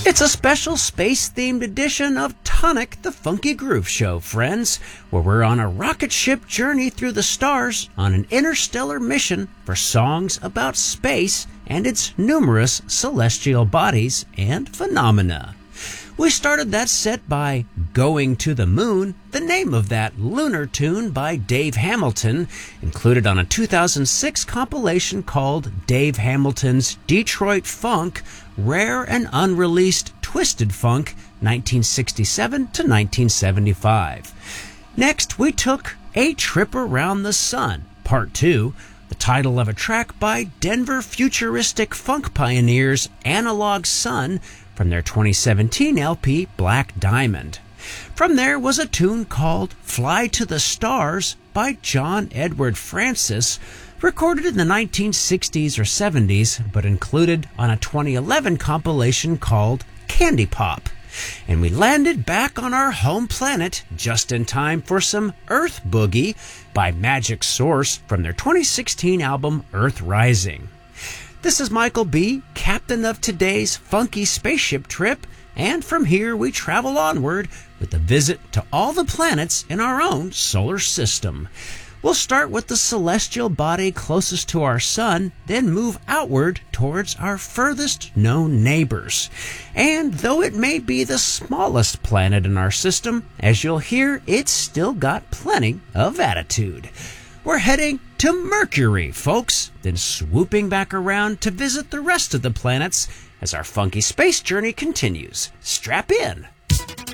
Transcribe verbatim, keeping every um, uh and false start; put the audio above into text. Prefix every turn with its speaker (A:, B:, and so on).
A: It's a special space-themed edition of Tonic, the Funky Groove Show, friends, where we're on a rocket ship journey through the stars on an interstellar mission for songs about space and its numerous celestial bodies and phenomena. We started that set by Going to the Moon, the name of that lunar tune by Dave Hamilton, included on a two thousand six compilation called Dave Hamilton's Detroit Funk, Rare and Unreleased Twisted Funk, nineteen sixty-seven to nineteen seventy-five. Next, we took A Trip Around the Sun, Part two, the title of a track by Denver futuristic funk pioneers Analog Sun, from their twenty seventeen L P Black Diamond. From there was a tune called Fly to the Stars by John Edward Francis, recorded in the nineteen sixties or seventies, but included on a twenty eleven compilation called Candy Pop. And we landed back on our home planet just in time for some Earth Boogie by Magic Source from their twenty sixteen album Earth Rising. This is Michael B., captain of today's funky spaceship trip, and from here we travel onward with a visit to all the planets in our own solar system. We'll start with the celestial body closest to our sun, then move outward towards our furthest known neighbors. And though it may be the smallest planet in our system, as you'll hear, it's still got plenty of attitude. We're heading to Mercury, folks, then swooping back around to visit the rest of the planets as our funky space journey continues. Strap in.